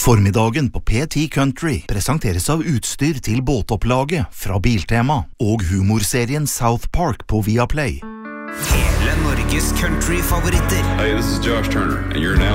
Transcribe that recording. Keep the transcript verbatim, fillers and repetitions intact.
Formiddagen på P ti Country presenteres av utstyr til båtopplaget fra Biltema og humorserien South Park på Viaplay. Hele Norges country-favoritter. Hey, this is Josh Turner, and you're now